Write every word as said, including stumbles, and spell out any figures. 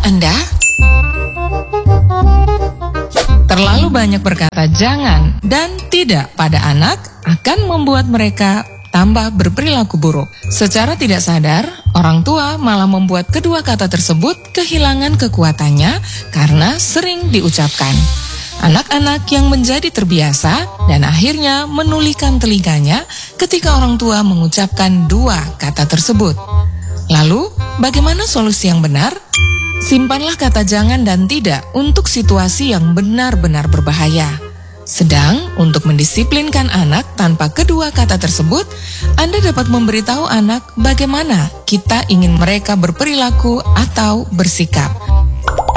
Anda? Terlalu banyak berkata jangan dan tidak pada anak akan membuat mereka tambah berperilaku buruk. Secara tidak sadar, orang tua malah membuat kedua kata tersebut kehilangan kekuatannya karena sering diucapkan. Anak-anak yang menjadi terbiasa dan akhirnya menulikan telinganya ketika orang tua mengucapkan dua kata tersebut. Lalu, bagaimana solusi yang benar? Simpanlah kata jangan dan tidak untuk situasi yang benar-benar berbahaya. Sedang, untuk mendisiplinkan anak tanpa kedua kata tersebut, Anda dapat memberitahu anak bagaimana kita ingin mereka berperilaku atau bersikap.